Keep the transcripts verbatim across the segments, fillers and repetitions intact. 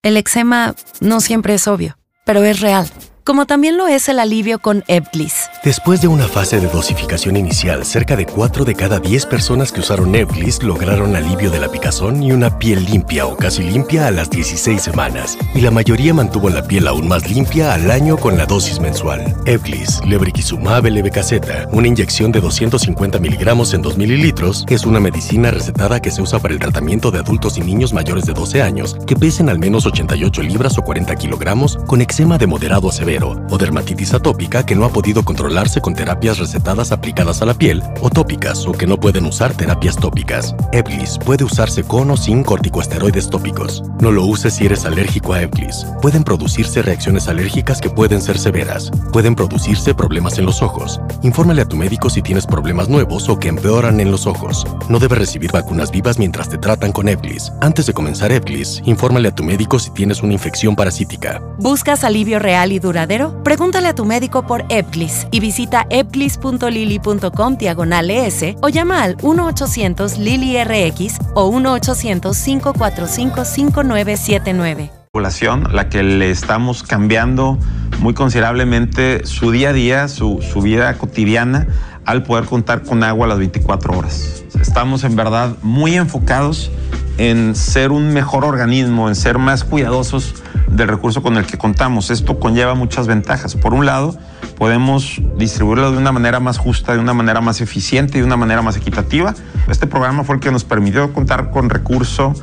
El eczema no siempre es obvio, pero es real. Como también lo es el alivio con Ebglyss. Después de una fase de dosificación inicial, cerca de cuatro de cada diez personas que usaron Ebglyss lograron alivio de la picazón y una piel limpia o casi limpia a las dieciséis semanas. Y la mayoría mantuvo la piel aún más limpia al año con la dosis mensual. Ebglyss, lebrikizumab levetaceta, una inyección de doscientos cincuenta miligramos en dos mililitros, es una medicina recetada que se usa para el tratamiento de adultos y niños mayores de doce años que pesen al menos ochenta y ocho libras o cuarenta kilogramos con eczema de moderado a severo o dermatitis atópica que no ha podido controlarse con terapias recetadas aplicadas a la piel o tópicas o que no pueden usar terapias tópicas. Ebglyss puede usarse con o sin corticosteroides tópicos. No lo uses si eres alérgico a Ebglyss. Pueden producirse reacciones alérgicas que pueden ser severas. Pueden producirse problemas en los ojos. Infórmale a tu médico si tienes problemas nuevos o que empeoran en los ojos. No debes recibir vacunas vivas mientras te tratan con Ebglyss. Antes de comenzar Ebglyss, infórmale a tu médico si tienes una infección parasítica. ¿Buscas alivio real y duradero? Pregúntale a tu médico por Ebglyss y visita ebglyss punto lily punto com diagonal es o llama al uno ochocientos Lily R X o uno ochocientos, cinco cuatro cinco, cinco nueve siete nueve. Población, la que le estamos cambiando muy considerablemente su día a día, su, su vida cotidiana, al poder contar con agua a las veinticuatro horas. Estamos en verdad muy enfocados en ser un mejor organismo, en ser más cuidadosos del recurso con el que contamos. Esto conlleva muchas ventajas. Por un lado, podemos distribuirlo de una manera más justa, de una manera más eficiente y de una manera más equitativa. Este programa fue el que nos permitió contar con recurso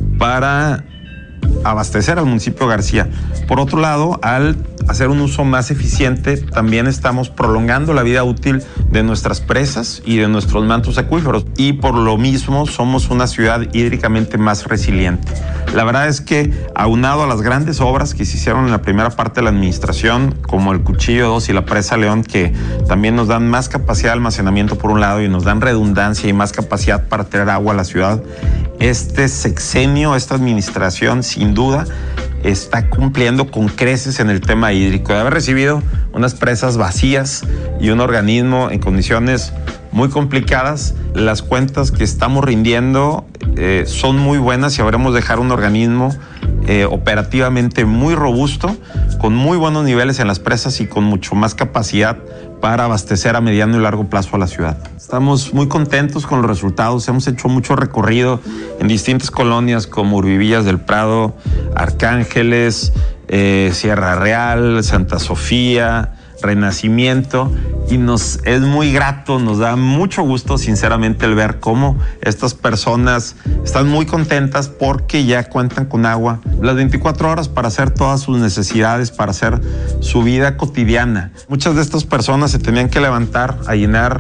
para abastecer al municipio de García. Por otro lado, al hacer un uso más eficiente, también estamos prolongando la vida útil de nuestras presas y de nuestros mantos acuíferos, y por lo mismo somos una ciudad hídricamente más resiliente. La verdad es que, aunado a las grandes obras que se hicieron en la primera parte de la administración, como el Cuchillo dos y la Presa León, que también nos dan más capacidad de almacenamiento por un lado y nos dan redundancia y más capacidad para traer agua a la ciudad, este sexenio, esta administración, sin duda, está cumpliendo con creces en el tema hídrico. De haber recibido unas presas vacías y un organismo en condiciones muy complicadas, las cuentas que estamos rindiendo eh, son muy buenas y habremos de dejar un organismo eh, operativamente muy robusto, con muy buenos niveles en las presas y con mucho más capacidad para abastecer a mediano y largo plazo a la ciudad. Estamos muy contentos con los resultados. Hemos hecho mucho recorrido en distintas colonias como Urbivillas del Prado, Arcángeles, eh, Sierra Real, Santa Sofía, Renacimiento, y nos es muy grato, nos da mucho gusto sinceramente el ver cómo estas personas están muy contentas porque ya cuentan con agua las veinticuatro horas para hacer todas sus necesidades, para hacer su vida cotidiana. Muchas de estas personas se tenían que levantar a llenar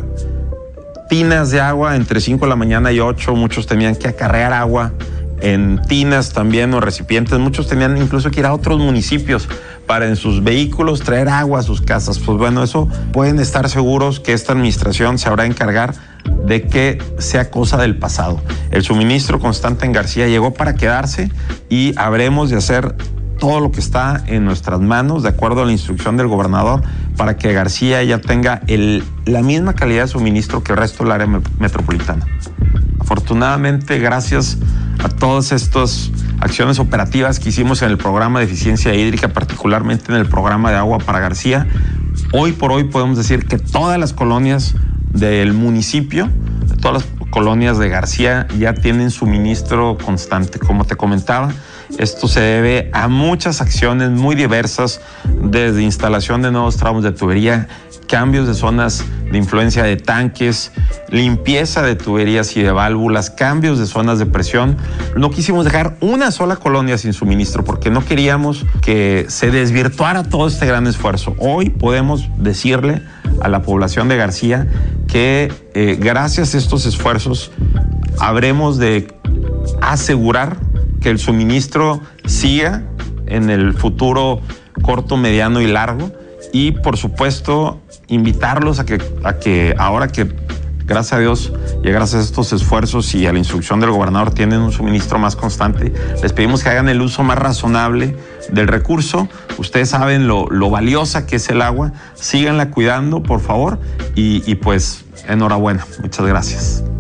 tinas de agua entre cinco de la mañana y ocho, muchos tenían que acarrear agua en tinas también o recipientes, muchos tenían incluso que ir a otros municipios para en sus vehículos traer agua a sus casas. Pues bueno, eso pueden estar seguros que esta administración se habrá de encargar de que sea cosa del pasado. El suministro constante en García llegó para quedarse y habremos de hacer todo lo que está en nuestras manos, de acuerdo a la instrucción del gobernador, para que García ya tenga el, la misma calidad de suministro que el resto del área metropolitana. Afortunadamente, gracias a todas estas acciones operativas que hicimos en el programa de eficiencia hídrica, particularmente en el programa de agua para García, hoy por hoy podemos decir que todas las colonias del municipio, todas las colonias de García ya tienen suministro constante. Como te comentaba, esto se debe a muchas acciones muy diversas, desde instalación de nuevos tramos de tubería, cambios de zonas de influencia de tanques, limpieza de tuberías y de válvulas, cambios de zonas de presión. No quisimos dejar una sola colonia sin suministro porque no queríamos que se desvirtuara todo este gran esfuerzo. Hoy podemos decirle a la población de García que eh, gracias a estos esfuerzos habremos de asegurar que el suministro siga en el futuro corto, mediano y largo. Y por supuesto, invitarlos a que, a que ahora que, gracias a Dios y gracias a estos esfuerzos y a la instrucción del gobernador, tienen un suministro más constante, les pedimos que hagan el uso más razonable del recurso. Ustedes saben lo, lo valiosa que es el agua. Síganla cuidando, por favor, y, y pues enhorabuena. Muchas gracias.